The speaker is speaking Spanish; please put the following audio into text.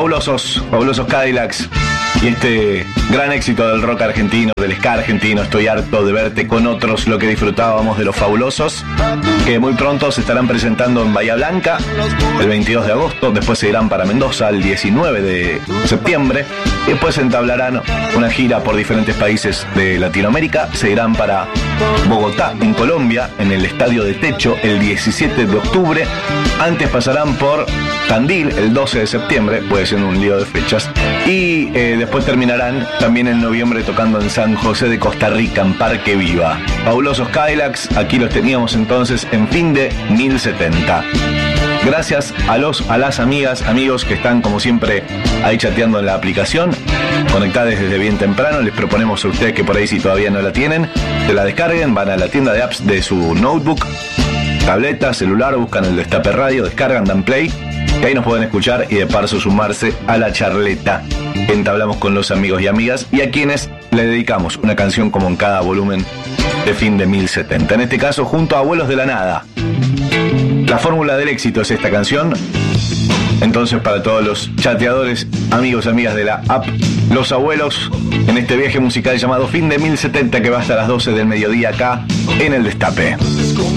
Fabulosos Cadillacs y este gran éxito del rock argentino, del ska argentino. Estoy harto de verte con otros, lo que disfrutábamos de los Fabulosos, que muy pronto se estarán presentando en Bahía Blanca el 22 de agosto, después se irán para Mendoza el 19 de septiembre y después entablarán una gira por diferentes países de Latinoamérica. Se irán para Bogotá, en Colombia, en el Estadio de Techo el 17 de octubre. Antes pasarán por Tandil el 12 de septiembre, puede ser un lío de fechas, y después terminarán también en noviembre tocando en San José de Costa Rica, en Parque Viva. Fabulosos Cadillacs, aquí los teníamos entonces en Fin de 1070. Gracias a las amigas, amigos que están como siempre ahí chateando en la aplicación, conectadas desde bien temprano. Les proponemos a ustedes que por ahí, si todavía no la tienen, se la descarguen, van a la tienda de apps de su notebook, tableta, celular, buscan el Destape Radio, descargan, dan play, y ahí nos pueden escuchar y de paso sumarse a la charleta que entablamos con los amigos y amigas y a quienes le dedicamos una canción como en cada volumen de Fin de 1070. En este caso, junto a Abuelos de la Nada. La fórmula del éxito es esta canción. Entonces, para todos los chateadores, amigos, amigas de la app Los Abuelos, en este viaje musical llamado Fin de 1070, que va hasta las 12 del mediodía acá en el Destape.